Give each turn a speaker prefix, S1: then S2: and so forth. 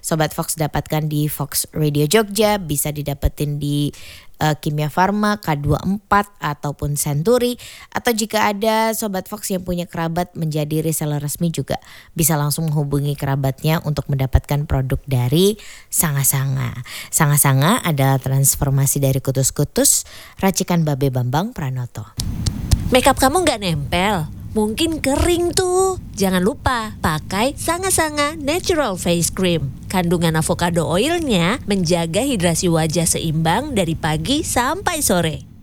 S1: Sobat Fox dapatkan di Fox Radio Jogja, bisa didapetin di Kimia Farma, K24 ataupun Century. Atau jika ada Sobat Fox yang punya kerabat menjadi reseller resmi juga bisa langsung menghubungi kerabatnya untuk mendapatkan produk dari Sanga-Sanga. Sanga-Sanga adalah transformasi dari kutus-kutus racikan Babe Bambang Pranoto.
S2: Makeup kamu gak nempel? Mungkin kering tuh. Jangan lupa pakai Sanga-Sanga Natural Face Cream. Kandungan avocado oilnya menjaga hidrasi wajah seimbang dari pagi sampai sore.